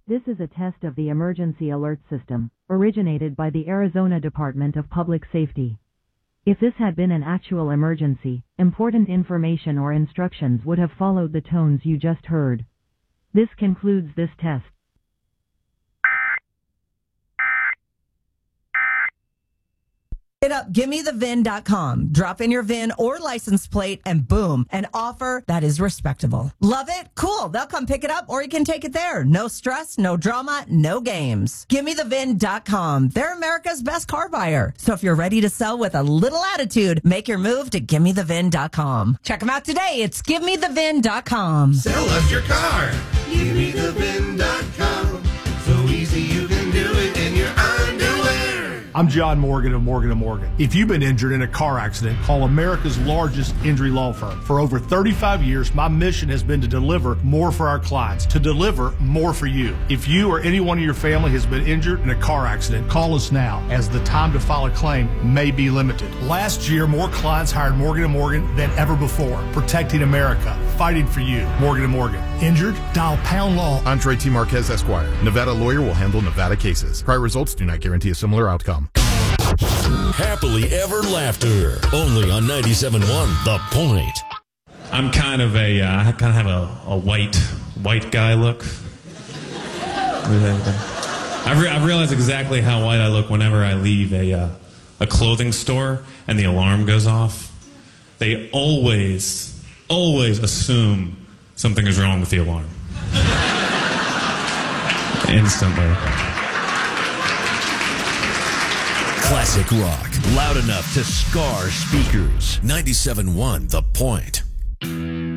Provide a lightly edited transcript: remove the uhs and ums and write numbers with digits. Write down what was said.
This is a test of the emergency alert system, originated by the Arizona Department of Public Safety. If this had been an actual emergency, important information or instructions would have followed the tones you just heard. This concludes this test. Hit up GimmeTheVin.com. Drop in your VIN or license plate and boom, an offer that is respectable. Love it? Cool. They'll come pick it up or you can take it there. No stress, no drama, no games. GimmeTheVin.com. They're America's best car buyer. So if you're ready to sell with a little attitude, make your move to GimmeTheVin.com. Check them out today. It's GimmeTheVin.com. Sell us your car. GimmeTheVin.com. So easy you can do it in your underwear. I'm John Morgan of Morgan & Morgan. If you've been injured in a car accident, call America's largest injury law firm. For over 35 years, my mission has been to deliver more for our clients, to deliver more for you. If you or anyone in your family has been injured in a car accident, call us now, as the time to file a claim may be limited. Last year, more clients hired Morgan & Morgan than ever before, protecting America, fighting for you. Morgan & Morgan. Injured? Dial pound law. Andre T. Marquez, Esquire. Nevada lawyer will handle Nevada cases. Prior results do not guarantee a similar outcome. Happily Ever Laughter. Only on 97.1 The Point. I'm kind of I kind of have a white guy look. I realize exactly how white I look whenever I leave a clothing store and the alarm goes off. They always assume something is wrong with the alarm. Instantly. Classic rock, loud enough to scar speakers. 97.1 The Point.